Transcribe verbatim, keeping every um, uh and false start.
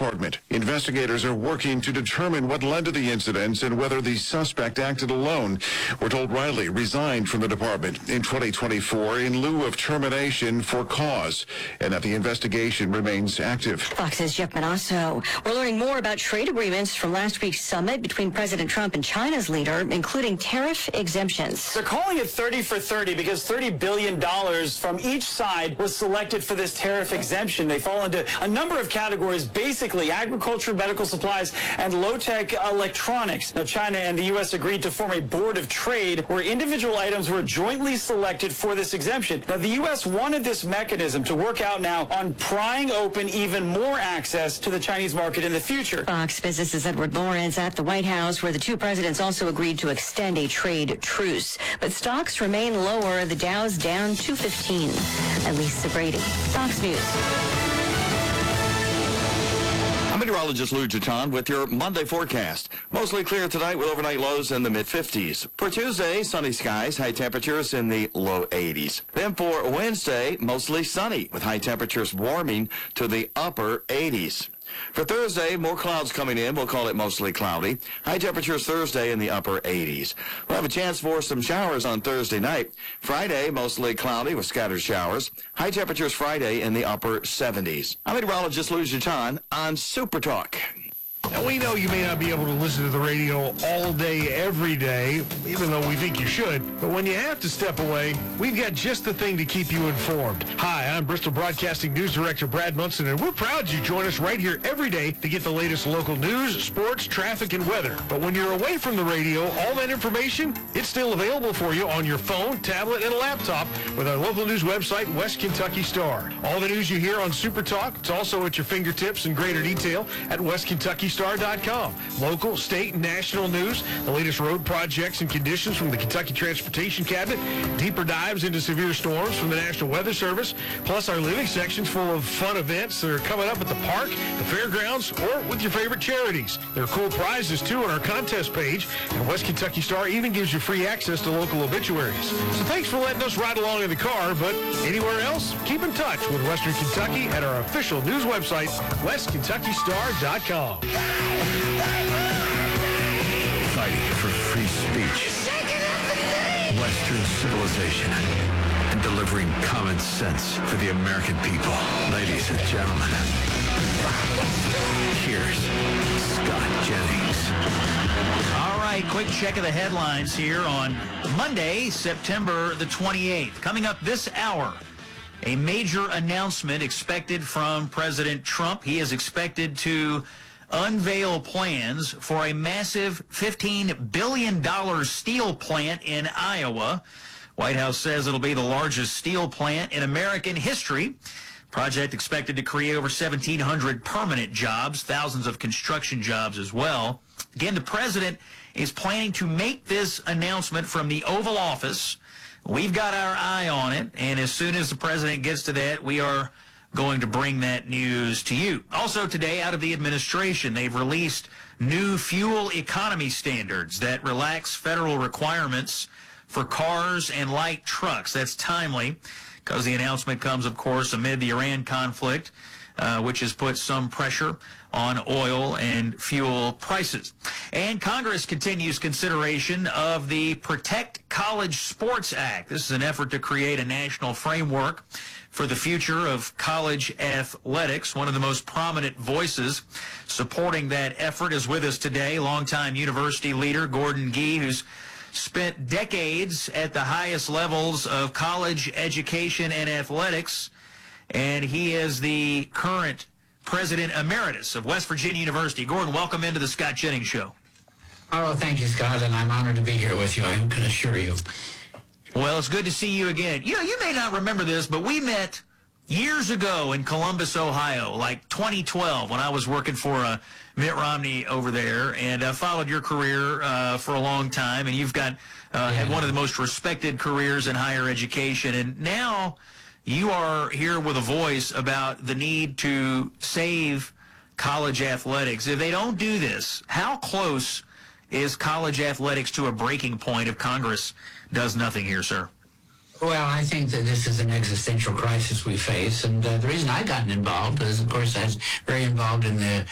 Department. Investigators are working to determine what led to the incidents and whether the suspect acted alone. We're told Riley resigned from the department in twenty twenty-four in lieu of termination for cause, and that the investigation remains active. Fox's Jeff Manasso. We're learning more about trade agreements from last week's summit between President Trump and China's leader, including tariff exemptions. They're calling it thirty for thirty because thirty billion dollars from each side was selected for this tariff exemption. They fall into a number of categories, basically agriculture, medical supplies, and low-tech electronics. Now, China and the U S agreed to form a board of trade where individual items were jointly selected for this exemption. Now, the U S wanted this mechanism to work out now on prying open even more access to the Chinese market in the future. Fox Business's Edward Lawrence at the White House, where the two presidents also agreed to extend a trade truce. But stocks remain lower. The Dow's down two fifteen. At Lisa Brady, Fox News. I'm meteorologist Lou Jaton with your Monday forecast. Mostly clear tonight with overnight lows in the mid-fifties. For Tuesday, sunny skies, high temperatures in the low eighties. Then for Wednesday, mostly sunny with high temperatures warming to the upper eighties. For Thursday, more clouds coming in. We'll call it mostly cloudy. High temperatures Thursday in the upper eighties. We'll have a chance for some showers on Thursday night. Friday, mostly cloudy with scattered showers. High temperatures Friday in the upper seventies. I'm meteorologist Lou Jaton on Super Talk. Now, we know you may not be able to listen to the radio all day, every day, even though we think you should. But when you have to step away, we've got just the thing to keep you informed. Hi, I'm Bristol Broadcasting News Director Brad Munson, and we're proud you join us right here every day to get the latest local news, sports, traffic, and weather. But when you're away from the radio, all that information, it's still available for you on your phone, tablet, and laptop with our local news website, West Kentucky Star. All the news you hear on Super Talk, it's also at your fingertips in greater detail at west kentucky star dot com. Local, state, and national news, the latest road projects and conditions from the Kentucky Transportation Cabinet, deeper dives into severe storms from the National Weather Service, plus our living sections full of fun events that are coming up at the park, the fairgrounds, or with your favorite charities. There are cool prizes, too, on our contest page, and West Kentucky Star even gives you free access to local obituaries. So thanks for letting us ride along in the car, but anywhere else, keep in touch with Western Kentucky at our official news website, west kentucky star dot com. Fighting for free speech, Western civilization, and delivering common sense for the American people. Ladies and gentlemen, here's Scott Jennings. All right, quick check of the headlines here on Monday, September the twenty-eighth. Coming up this hour, a major announcement expected from President Trump. He is expected to unveil plans for a massive fifteen billion dollars steel plant in Iowa. White House says it'll be the largest steel plant in American history. Project expected to create over seventeen hundred permanent jobs, thousands of construction jobs as well. Again, the president is planning to make this announcement from the Oval Office. We've got our eye on it, and as soon as the president gets to that, we are going to bring that news to you. Also today, out of the administration, they've released new fuel economy standards that relax federal requirements for cars and light trucks. That's timely because the announcement comes, of course, amid the Iran conflict, uh, which has put some pressure on oil and fuel prices. And Congress continues consideration of the Protect College Sports Act. This is an effort to create a national framework for the future of college athletics. One of the most prominent voices supporting that effort is with us today, longtime university leader Gordon Gee, who's spent decades at the highest levels of college education and athletics, and he is the current president emeritus of West Virginia University. Gordon, welcome into the Scott Jennings Show. Oh, thank you, Scott, and I'm honored to be here with you, I can assure you. Well, it's good to see you again. You know, you may not remember this, but we met years ago in Columbus, Ohio, like twenty twelve, when I was working for uh, Mitt Romney over there, and I followed your career uh, for a long time, and you've got uh, had one of the most respected careers in higher education, and now you are here with a voice about the need to save college athletics. If they don't do this, how close is college athletics to a breaking point if Congress does nothing here, sir? Well, I think that this is an existential crisis we face, and uh, the reason I gotten involved is, of course, I was very involved in the